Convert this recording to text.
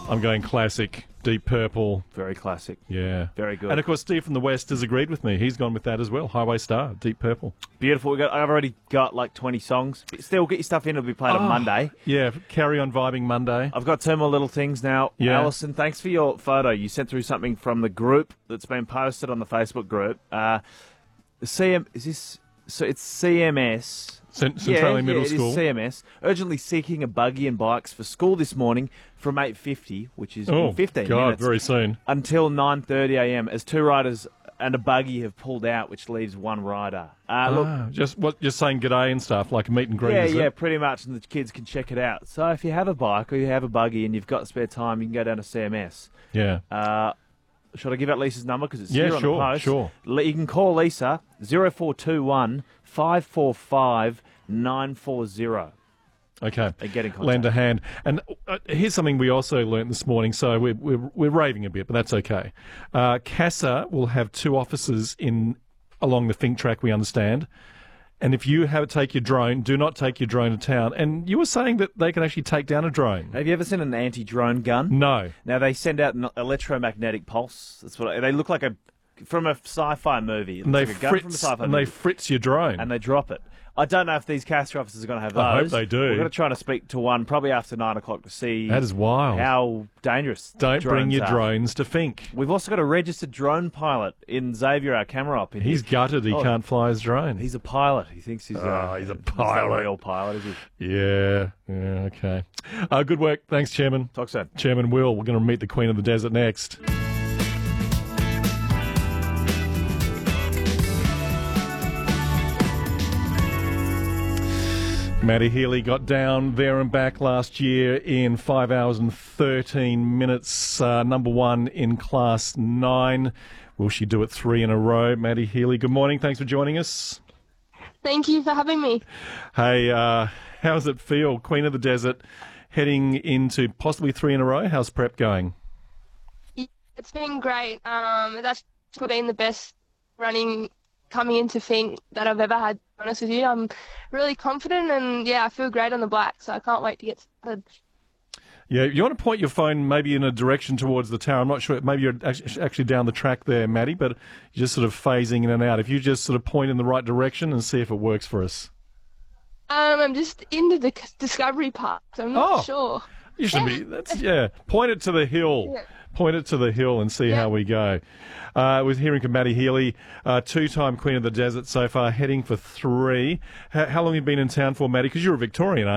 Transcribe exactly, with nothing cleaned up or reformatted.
I'm going classic, Deep Purple. Very classic. Yeah. Very good. And, of course, Steve from the West has agreed with me. He's gone with that as well. Highway Star, Deep Purple. Beautiful. We got, I've already got like twenty songs. Still, get your stuff in. It'll be played Oh, on Monday. Yeah, carry on vibing Monday. I've got two more little things now. Yeah. Alison, thanks for your photo. You sent through something from the group that's been posted on the Facebook group. Uh, the C M, is this, so it's C M S. Cent- Centralia yeah, Middle yeah, it School. is C M S. Urgently seeking a buggy and bikes for school this morning from eight fifty, which is Oh, in fifteen God, minutes, very soon. until nine thirty a m as two riders and a buggy have pulled out, which leaves one rider. Uh, look, Ah, just what you're saying, g'day and stuff, like a meet and greet. yeah, is yeah, it? pretty much, and the kids can check it out. So if you have a bike or you have a buggy and you've got spare time, you can go down to C M S. Yeah. Uh, should I give out Lisa's number? Because it's Yeah, here on sure, the post. sure. Le- You can call Lisa, zero four two one, five four five, nine four zero. Okay. And get in contact. Lend a hand. And uh, here's something we also learnt this morning, so we're, we're, we're raving a bit, but that's okay. Uh, CASA will have two offices in along the Fink track, we understand. And if you have take your drone, do not take your drone to town. And you were saying that they can actually take down a drone. Have you ever seen an anti-drone gun? No. Now, they send out an electromagnetic pulse. That's what they look like, a from a sci-fi movie. It And they looks like a gun from a fritz, sci-fi and they movie. fritz your drone. and they drop it. I don't know if these CASA officers are going to have those. I hope they do. We're going to try to speak to one probably after nine o'clock to see That is wild. how dangerous Don't bring drones your are. drones to Fink. We've also got a registered drone pilot in Xavier, our camera op. In He's here. gutted he Oh, can't fly his drone. He's a pilot. He thinks he's, Oh, uh, he's a not pilot. a real pilot, is he? Yeah, yeah, okay. Uh, good work. Thanks, Chairman. Talk soon. Chairman Will, we're going to meet the Queen of the Desert next. Maddie Healy got down there and back last year in five hours and thirteen minutes. Uh, number one in Class nine. Will she do it three in a row? Maddie Healy, good morning. Thanks for joining us. Thank you for having me. Hey, uh, how does it feel? Queen of the Desert heading into possibly three in a row. How's prep going? It's been great. Um, that's been the best running coming into Fink that I've ever had, to be honest with you. I'm really confident and, yeah, I feel great on the bike, so I can't wait to get started. Yeah, you want to point your phone maybe in a direction towards the tower. I'm not sure. Maybe you're act- actually down the track there, Maddie, but you're just sort of phasing in and out. If you just sort of point in the right direction and see if it works for us. Um, I'm just into the c- Discovery Park, so I'm not Oh. sure. You should be. That's yeah. Point it to the hill. Yeah. Point it to the hill and see Yeah. how we go. Uh, we're hearing from Maddie Healy, uh, two-time Queen of the Desert so far, heading for three. How, how long have you been in town for, Maddie? Because you're a Victorian, aren't you?